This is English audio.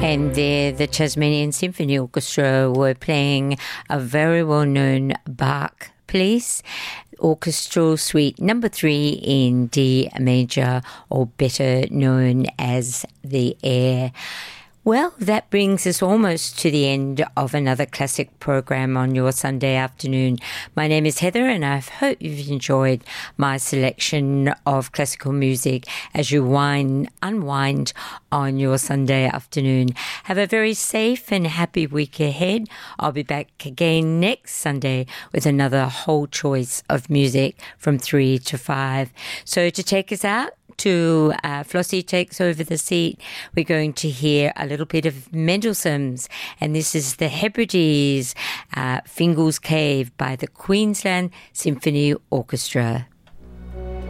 And there, the Tasmanian Symphony Orchestra were playing a very well-known Bach piece, Orchestral Suite Number 3 in D major, or better known as the Air. Well, that brings us almost to the end of another classic program on your Sunday afternoon. My name is Heather, and I hope you've enjoyed my selection of classical music as you unwind on your Sunday afternoon. Have a very safe and happy week ahead. I'll be back again next Sunday with another whole choice of music from 3 to 5. So to take us out, to Flossie Takes Over the Seat, we're going to hear a little bit of Mendelssohn's, and this is the Hebrides, Fingal's Cave by the Queensland Symphony Orchestra.